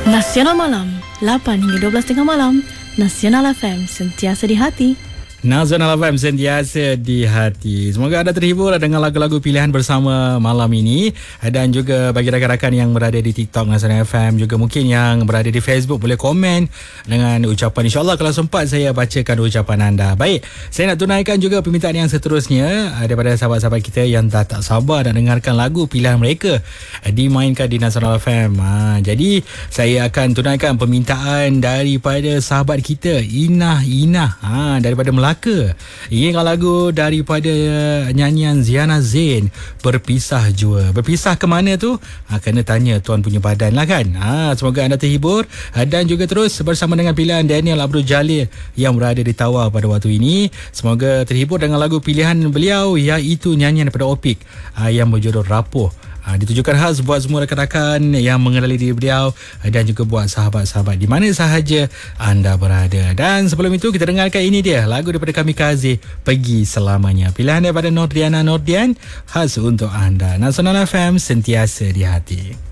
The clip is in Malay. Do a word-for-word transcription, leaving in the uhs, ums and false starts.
Nasional Malam, lapan hingga dua belas tengah malam. Nasional F M, sentiasa di hati. Nasional F M, sentiasa di hati. Semoga anda terhibur dengan lagu-lagu pilihan bersama malam ini. Dan juga bagi rakan-rakan yang berada di TikTok Nasional F M, juga mungkin yang berada di Facebook, boleh komen dengan ucapan. InsyaAllah kalau sempat saya bacakan ucapan anda. Baik, saya nak tunaikan juga permintaan yang seterusnya daripada sahabat-sahabat kita yang dah tak sabar nak dengarkan lagu pilihan mereka dimainkan di Nasional F M. Ha, jadi saya akan tunaikan permintaan daripada sahabat kita Inah Inah ha, daripada Melaka. Inginkan lagu daripada nyanyian Ziana Zain, Berpisah Jua. Berpisah ke mana tu? Ha, kena tanya tuan punya badan lah kan. Ha, semoga anda terhibur dan juga terus bersama dengan pilihan Daniel Abdul Jalil yang berada di Tawau pada waktu ini. Semoga terhibur dengan lagu pilihan beliau, iaitu nyanyian daripada Opik ha, yang berjudul Rapuh. Ha, ditujukan khas buat semua rakan-rakan yang mengenali diri beliau dan juga buat sahabat-sahabat di mana sahaja anda berada. Dan sebelum itu kita dengarkan ini dia, lagu daripada Kamikaze, Pergi Selamanya. Pilihan daripada Nordriana Nordian, khas untuk anda. Nasional F M, sentiasa di hati.